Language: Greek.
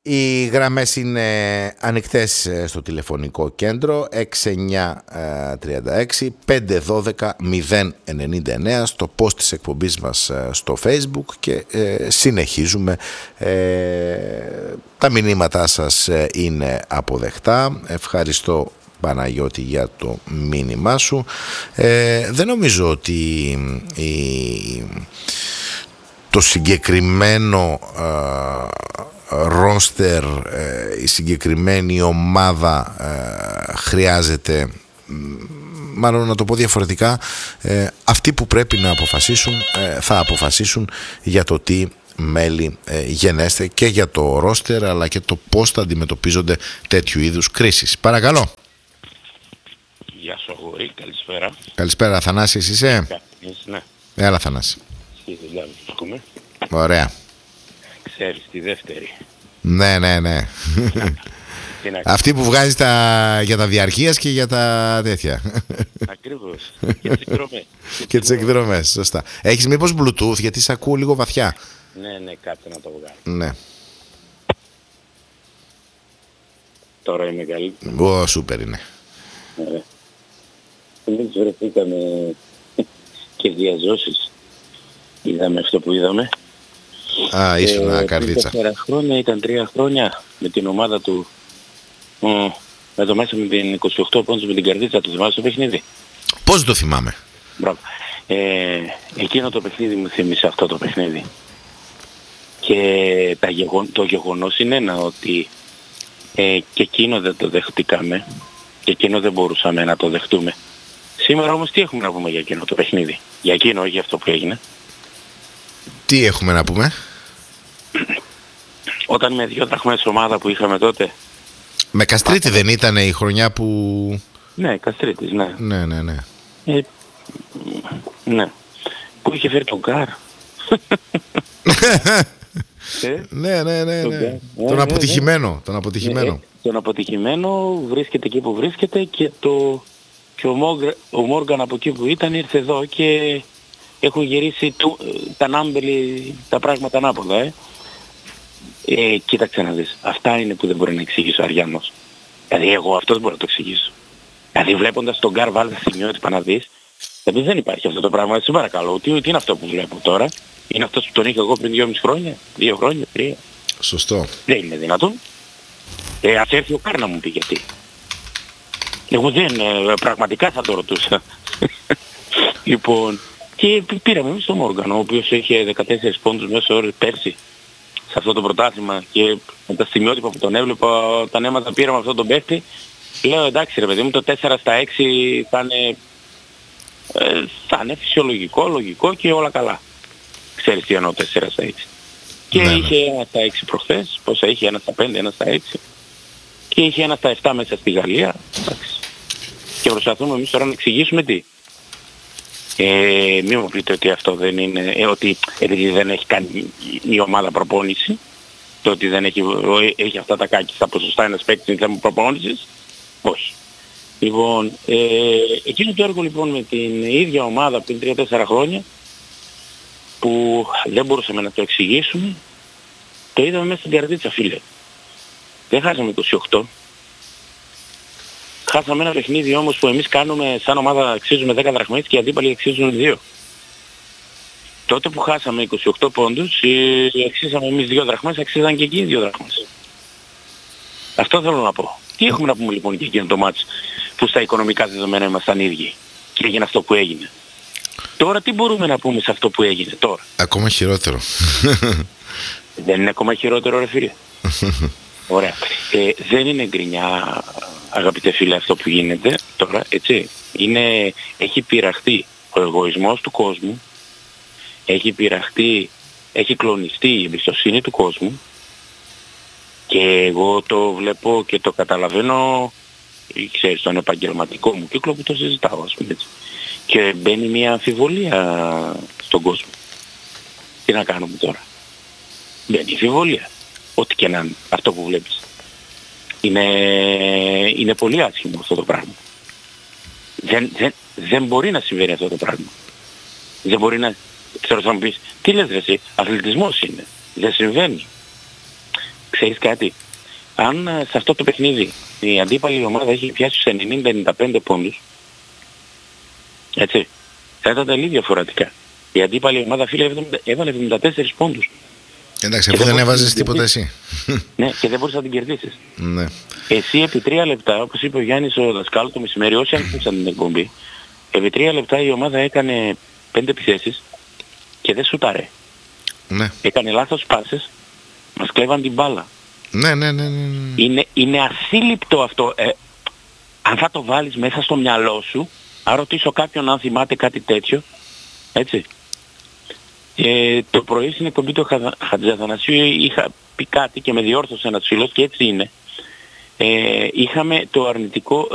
Οι γραμμές είναι ανοιχτές στο τηλεφωνικό κέντρο 6936 512 099, στο post της εκπομπής μας στο Facebook, και συνεχίζουμε. Τα μηνύματά σας είναι αποδεκτά. Ευχαριστώ, Παναγιώτη, για το μήνυμά σου. Δεν νομίζω ότι το συγκεκριμένο ρόστερ, η συγκεκριμένη ομάδα χρειάζεται, μάλλον να το πω διαφορετικά, αυτοί που πρέπει να αποφασίσουν θα αποφασίσουν για το τι μέλη γενέστε, και για το ρόστερ αλλά και το πώς θα αντιμετωπίζονται τέτοιου είδους κρίσεις. Παρακαλώ. Γεια σου αγόρι, καλησπέρα. Καλησπέρα, Θανάσης είσαι? Ναι. Έλα, Θανάση. Στη δουλειά βρίσκομαι. Ωραία. Ξέρεις, τη δεύτερη. Ναι. Αυτή που βγάζει για τα διαρκείας και για τα τέτοια. Ακριβώς. Και τις εκδρομές. Και τις εκδρομές, σωστά. Έχεις μήπως Bluetooth, γιατί σε ακούω λίγο βαθιά? Ναι, κάτι να το βγάλω. Ναι. Τώρα είναι καλύτερο. Ω, σούπερ είναι. Εμείς βρεθήκαμε και διαζώσεις. Είδαμε αυτό που είδαμε. Ήσουν καρδίτσα. 4 χρόνια, ήταν 3 χρόνια με την ομάδα του. Εδώ μέσα με την 28 πόντους με την καρδίτσα, το θυμάσαι το παιχνίδι? Πώς το θυμάμαι? Μπράβο. Εκείνο το παιχνίδι μου θύμισε αυτό το παιχνίδι. Και το γεγονός είναι ότι και εκείνο δεν το δεχτήκαμε, και εκείνο δεν μπορούσαμε να το δεχτούμε. Σήμερα όμως τι έχουμε να πούμε για εκείνο το παιχνίδι? Για εκείνο, όχι για αυτό που έγινε. Τι έχουμε να πούμε? Όταν με 2 δραχμές ομάδα που είχαμε τότε. Με Καστρίτη δεν ήταν η χρονιά που... Ναι, Καστρίτης, ναι. Ναι. Ναι. Που είχε φέρει τον Γκάρ. Ναι. Τον αποτυχημένο. Τον αποτυχημένο βρίσκεται εκεί που βρίσκεται, και ο Μόργαν από εκεί που ήταν ήρθε εδώ και έχουν γυρίσει τα νάμπελη, τα πράγματα ανάποδα. Κοίταξε να δεις. Αυτά είναι που δεν μπορεί να εξηγήσει ο Αριάννος. Δηλαδή εγώ αυτός μπορώ να το εξηγήσω. Δηλαδή βλέποντας τον Γκάρ βάλει σημειότυπα να δεις. Δηλαδή δεν υπάρχει αυτό το πράγμα. Σε παρακαλώ. Τι είναι αυτό που βλέπω τώρα? Είναι αυτός που τον είχα εγώ πριν 2,5 χρόνια, 2 χρόνια, 3. Σωστό. Δεν είναι δυνατόν. Ας έρθει ο Γκάρ να μου πει γιατί. Εγώ πραγματικά θα το ρωτούσα. Λοιπόν, και πήραμε εμείς τον Μόργαν, ο οποίος είχε 14 πόντους μέσα ώρες πέρσι σε αυτό το πρωτάθλημα, και με τα σημειότυπα που τον έβλεπα όταν έμαθα πήραμε αυτόν τον παίκτη, λέω εντάξει ρε παιδί μου, το 4 στα 6 θα είναι φυσιολογικό, λογικό και όλα καλά. Ξέρεις τι εννοώ 4 στα 6. Και είχε 1 στα 6 προχθές, πόσα είχε, 1 στα 5, 1 στα 6. Και είχε 1 στα 7 μέσα στη Γαλλία. Εντάξει. Και προσπαθούμε εμείς τώρα να εξηγήσουμε τι. Μην μου πείτε ότι αυτό δεν είναι, ότι επειδή δεν έχει κάνει η ομάδα προπόνηση, το ότι δεν έχει αυτά τα κάκιστα ποσοστά ένας παίκτης είναι θέμα προπόνησης. Όχι. Λοιπόν, εκείνο το έργο λοιπόν με την ίδια ομάδα πριν 3-4 χρόνια, που δεν μπορούσαμε να το εξηγήσουμε, το είδαμε μέσα στην καρδίτσα, φίλε. Δεν χάσαμε 28. Χάσαμε ένα παιχνίδι όμως που εμείς κάνουμε σαν ομάδα, αξίζουμε 10 δραχμές και οι αντίπαλοι αξίζουν 2. Τότε που χάσαμε 28 πόντους, αξίζαμε εμείς 2 δραχμές, αξίζαν και εκεί 2 δραχμές. Αυτό θέλω να πω. Τι έχουμε να πούμε λοιπόν για εκείνο το μάτς που στα οικονομικά δεδομένα ήμασταν ίδιοι και έγινε αυτό που έγινε? Τώρα τι μπορούμε να πούμε σε αυτό που έγινε τώρα? Ακόμα χειρότερο. Δεν είναι ακόμα χειρότερο ρε φίλε? Ωραία. Δεν είναι γκρινιά, αγαπητέ φίλε, αυτό που γίνεται τώρα, έτσι. Έχει πειραχτεί ο εγωισμός του κόσμου, έχει πειραχτεί, έχει κλονιστεί η εμπιστοσύνη του κόσμου, και εγώ το βλέπω και το καταλαβαίνω, ξέρεις, στον επαγγελματικό μου κύκλο που το συζητάω, ας πούμε, έτσι. Και μπαίνει μια αμφιβολία στον κόσμο. Τι να κάνουμε τώρα? Μπαίνει αμφιβολία. Ό,τι και να είναι αυτό που βλέπεις. Είναι πολύ άσχημο αυτό το πράγμα. Δεν μπορεί να συμβαίνει αυτό το πράγμα. Δεν μπορεί να... Ξέρω θα μου πεις, τι λες ρε εσύ, αθλητισμός είναι. Δεν συμβαίνει. ξέρεις κάτι, αν σε αυτό το παιχνίδι η αντίπαλη ομάδα έχει πιάσει στους 90-95 πόντους, έτσι, θα ήταν τελείως διαφορετικά. Η αντίπαλη ομάδα, φίλε, έβαλε 74 πόντους. Εντάξει, αφού δεν έβαζες τίποτα εσύ. Ναι, και δεν μπορείς να την κερδίσεις. Ναι. Εσύ επί 3 λεπτά, όπως είπε ο Γιάννης ο δασκάλος το μεσημέρι, όσοι άκουσαν την εκπομπή, επί 3 λεπτά η ομάδα έκανε 5 επιθέσεις και δεν σουτάρε. Ναι. Έκανε λάθος πάσες, μας κλέβαν την μπάλα. Ναι. Είναι ασύλληπτο αυτό. Αν θα το βάλεις μέσα στο μυαλό σου, αν ρωτήσω κάποιον αν θυμάται κάτι τέτοιο, έτσι. Το πρωί στην εκπομπή του Χατζηθανασίου είχα πει κάτι και με διόρθωσε ένας φίλος και έτσι είναι. Είχαμε το αρνητικό